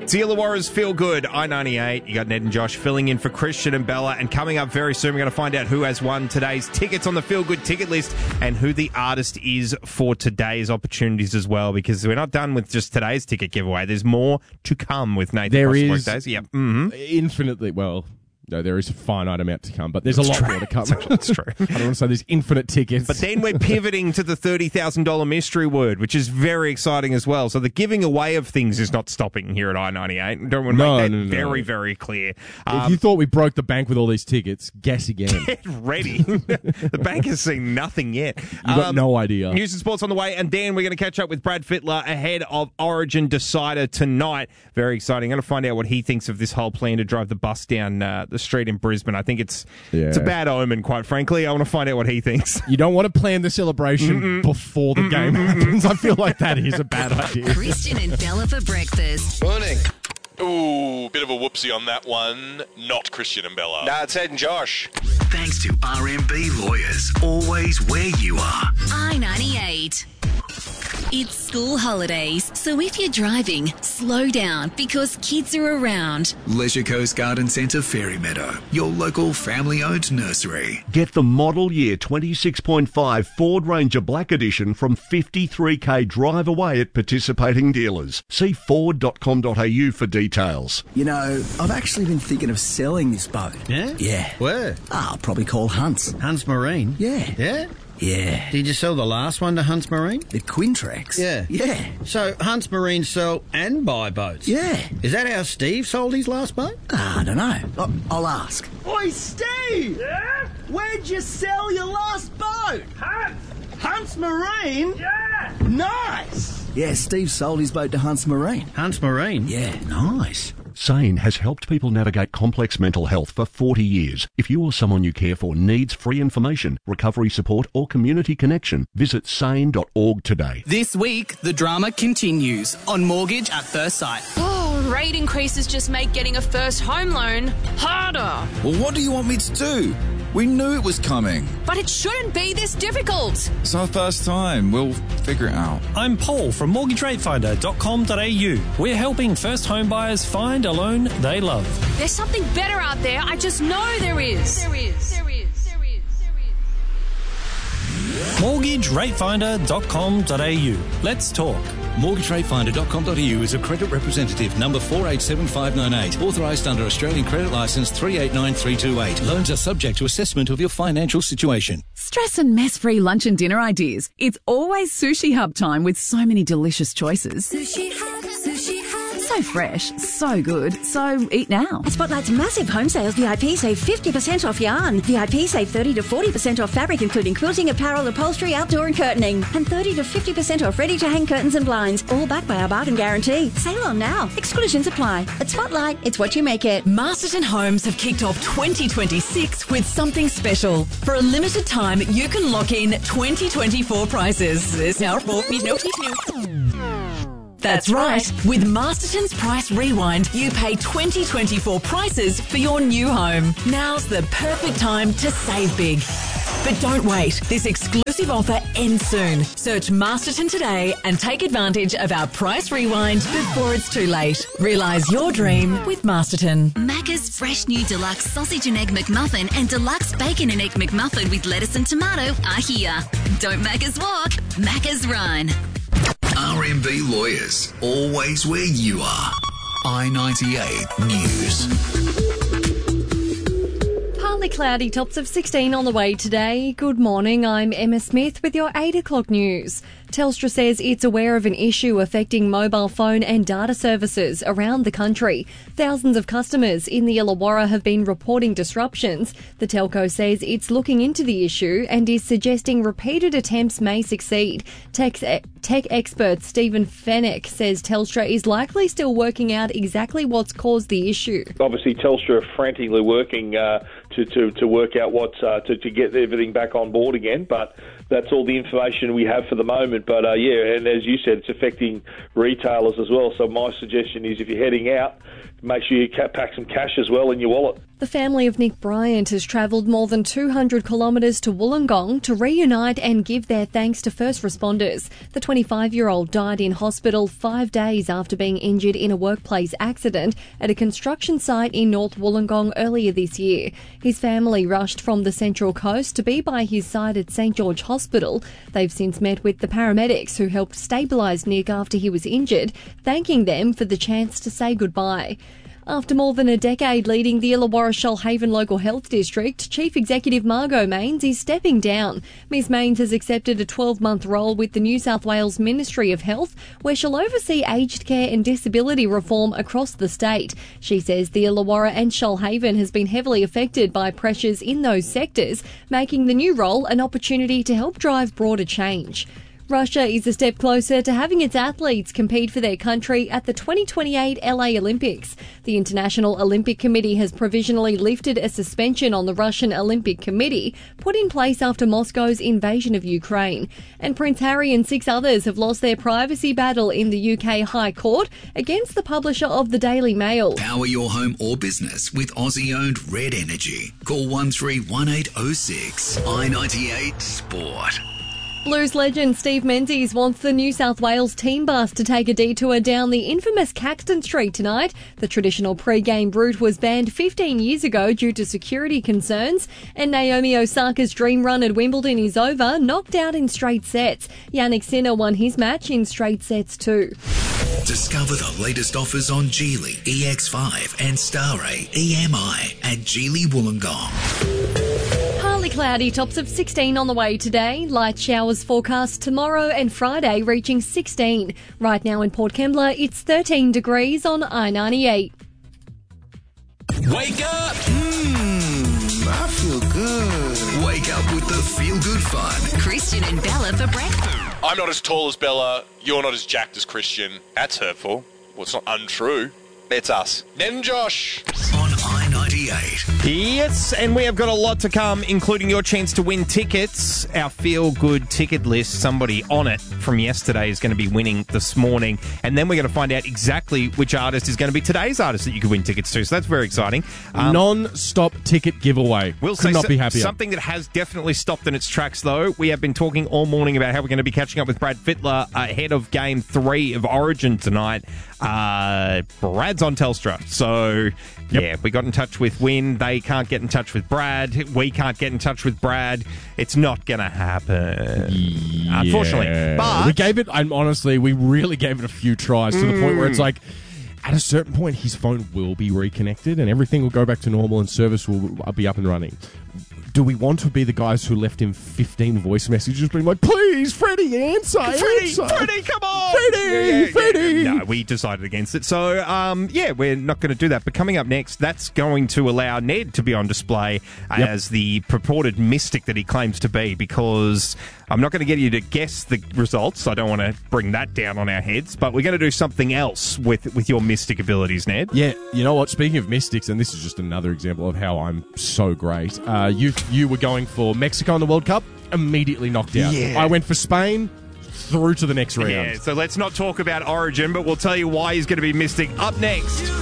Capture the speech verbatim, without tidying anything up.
It's the Illawarra's Feel Good, I ninety-eight. You got Ned and Josh filling in for Christian and Bella. And coming up very soon, we're going to find out who has won today's tickets on the Feel Good ticket list and who the artist is for today's opportunities as well, because we're not done with just today's ticket giveaway. There's more to come with Nathan There Cross is Workdays. Yep. Mm-hmm. Infinitely, well... No, there is a finite amount to come, but there's a lot more to come. That's true. I don't want to say there's infinite tickets. But then we're pivoting to the thirty thousand dollars mystery word, which is very exciting as well. So the giving away of things is not stopping here at I ninety-eight. Don't want to No, make that no, no. very, very clear. If Um, you thought we broke the bank with all these tickets, guess again. Get ready. The bank has seen nothing yet. You've got no idea. News and sports on the way, and then we're going to catch up with Brad Fittler ahead of Origin Decider tonight. Very exciting. I'm going to find out what he thinks of this whole plan to drive the bus down uh, the street in Brisbane. I think it's Yeah. it's a bad omen, quite frankly. I want to find out what he thinks. You don't want to plan the celebration Mm-mm. before the Mm-mm. game happens. I feel like that is a bad idea. Christian and Bella for breakfast. Morning. Ooh, bit of a whoopsie on that one. Not Christian and Bella. Nah, it's Ed and Josh. Thanks to R M B Lawyers. Always where you are. I ninety-eight. It's school holidays, so if you're driving, slow down because kids are around. Leisure Coast Garden Centre Fairy Meadow, your local family-owned nursery. Get the model year twenty-six point five Ford Ranger Black Edition from fifty-three k drive away at participating dealers. See ford dot com dot a u for details. You know, I've actually been thinking of selling this boat. Yeah? Yeah. Where? Ah, I'll probably call Hunts. Hunts Marine? Yeah. Yeah? Yeah. Did you sell the last one to Hunts Marine? The Quintrex? Yeah. Yeah. So Hunts Marine sell and buy boats? Yeah. Is that how Steve sold his last boat? Ah, I don't know. I'll, I'll ask. Oi, Steve! Yeah? Where'd you sell your last boat? Hunts! Hunts Marine? Yeah! Nice! Yeah, Steve sold his boat to Hunts Marine. Hunts Marine? Yeah, nice. Sane has helped people navigate complex mental health for forty years. If you or someone you care for needs free information, recovery support or community connection, visit sane dot org today. This week, the drama continues on Mortgage at First Sight. Oh, rate increases just make getting a first home loan harder. Well, what do you want me to do? We knew it was coming. But it shouldn't be this difficult. It's our first time. We'll figure it out. I'm Paul from mortgage rate finder dot com dot a u. We're helping first home buyers find a loan they love. There's something better out there. I just know there is. There is. There is. There is. There is. mortgage rate finder dot com dot a u. Let's talk. mortgage rate finder dot com dot a u is a credit representative number four eight seven five nine eight, authorised under Australian Credit Licence three eight nine three two eight. Loans are subject to assessment of your financial situation. Stress and mess-free lunch and dinner ideas. It's always Sushi Hub time with so many delicious choices. Sushi Hub, Sushi Hub. So fresh, so good, so eat now. At Spotlight's massive home sales, V I P save fifty percent off yarn. V I P save thirty to forty percent off fabric, including quilting, apparel, upholstery, outdoor and curtaining. And thirty to fifty percent off ready-to-hang curtains and blinds, all backed by our bargain guarantee. Sale on now. Exclusions apply. At Spotlight, it's what you make it. Masterton Homes have kicked off twenty twenty-six with something special. For a limited time, you can lock in twenty twenty-four prices. There's no That's right. With Masterton's Price Rewind, you pay twenty twenty-four prices for your new home. Now's the perfect time to save big. But don't wait. This exclusive offer ends soon. Search Masterton today and take advantage of our Price Rewind before it's too late. Realise your dream with Masterton. Macca's fresh new deluxe sausage and egg McMuffin and deluxe bacon and egg McMuffin with lettuce and tomato are here. Don't Macca's walk, Macca's run. R M B Lawyers, always where you are. I ninety-eight News. Partly cloudy, tops of sixteen on the way today. Good morning, I'm Emma Smith with your eight o'clock news. Telstra says it's aware of an issue affecting mobile phone and data services around the country. Thousands of customers in the Illawarra have been reporting disruptions. The telco says it's looking into the issue and is suggesting repeated attempts may succeed. Tech, tech expert Stephen Fennick says Telstra is likely still working out exactly what's caused the issue. Obviously, Telstra are frantically working uh, to, to, to work out what's uh, to, to get everything back on board again, but that's all the information we have for the moment. But uh, yeah, and as you said, it's affecting retailers as well. So my suggestion is if you're heading out, make sure you ca- pack some cash as well in your wallet. The family of Nick Bryant has travelled more than two hundred kilometres to Wollongong to reunite and give their thanks to first responders. The twenty-five-year-old died in hospital five days after being injured in a workplace accident at a construction site in North Wollongong earlier this year. His family rushed from the Central Coast to be by his side at St George Hospital. They've since met with the paramedics who helped stabilise Nick after he was injured, thanking them for the chance to say goodbye. After more than a decade leading the Illawarra Shoalhaven Local Health District, Chief Executive Margot Maines is stepping down. Miz Maines has accepted a twelve-month role with the New South Wales Ministry of Health, where she'll oversee aged care and disability reform across the state. She says the Illawarra and Shoalhaven has been heavily affected by pressures in those sectors, making the new role an opportunity to help drive broader change. Russia is a step closer to having its athletes compete for their country at the twenty twenty-eight L A Olympics. The International Olympic Committee has provisionally lifted a suspension on the Russian Olympic Committee, put in place after Moscow's invasion of Ukraine. And Prince Harry and six others have lost their privacy battle in the U K High Court against the publisher of the Daily Mail. Power your home or business with Aussie-owned Red Energy. Call one three one eight oh six. I ninety-eight Sport. Blues legend Steve Menzies wants the New South Wales team bus to take a detour down the infamous Caxton Street tonight. The traditional pre-game route was banned fifteen years ago due to security concerns. And Naomi Osaka's dream run at Wimbledon is over, knocked out in straight sets. Yannick Sinner won his match in straight sets too. Discover the latest offers on Geely E X five and Starray E M I at Geely Wollongong. Partly cloudy, tops of sixteen on the way today. Light showers forecast tomorrow and Friday, reaching sixteen. Right now in Port Kembla, it's thirteen degrees on I ninety-eight. Wake up! Mmm, I feel good. Wake up with the feel-good fun. Christian and Bella for breakfast. I'm not as tall as Bella. You're not as jacked as Christian. That's hurtful. Well, it's not untrue. It's us. Ned and Josh. On I ninety-eight. Yes, and we have got a lot to come, including your chance to win tickets. Our feel-good ticket list, somebody on it from yesterday is going to be winning this morning. And then we're going to find out exactly which artist is going to be today's artist that you could win tickets to. So that's very exciting. Um, Non-stop ticket giveaway. We'll Could say not so- be happier. Something that has definitely stopped in its tracks, though. We have been talking all morning about how we're going to be catching up with Brad Fittler ahead of Game three of Origin tonight. Uh, Brad's on Telstra, so yep. yeah, we got in touch with Win. They can't get in touch with Brad. We can't get in touch with Brad. It's not going to happen, yeah. unfortunately. But we gave it, and honestly, we really gave it a few tries to mm. the point where it's like, at a certain point, his phone will be reconnected and everything will go back to normal and service will be up and running. Do we want to be the guys who left him fifteen voice messages being like, please, Freddie, answer, Freddie, answer. Freddie, come on! Freddie, yeah, yeah, Freddie! Yeah. No, we decided against it. So, um, yeah, we're not going to do that. But coming up next, that's going to allow Ned to be on display Yep. as the purported mystic that he claims to be, because I'm not going to get you to guess the results. I don't want to bring that down on our heads, but we're going to do something else with, with your mystic abilities, Ned. Yeah, you know what? Speaking of mystics, and this is just another example of how I'm so great. Uh, you you were going for Mexico in the World Cup, immediately knocked out. Yeah. I went for Spain, through to the next round. Yeah, so let's not talk about Origin, but we'll tell you why he's going to be mystic up next.